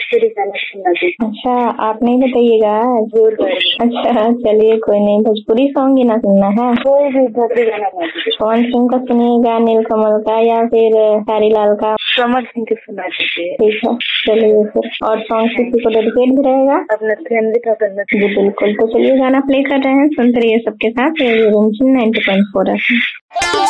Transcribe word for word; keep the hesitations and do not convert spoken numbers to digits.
भोजपुरी गाना सुनना थी। अच्छा, आप नहीं बताइएगा। अच्छा चलिए कोई नहीं, भोजपुरी सॉन्ग ही ना सुनना है, कोई भी भोजपुरी गाना गा दीजिए। कौन सिंह का सुनिएगा, नीलकमल का या फिर हरीलाल का? कमल सिंह के सुना दीजिए। ठीक है चलिए फिर। और सॉन्ग किसी को डेडिकेट भी रहेगा? अपने फैमिली का करना। जी बिल्कुल, तो चलिए गाना प्ले कर रहे हैं, सुनते रहिए सबके साथ रेडियो रिमझिम नाइंटी पॉइंट फोर एफ एम।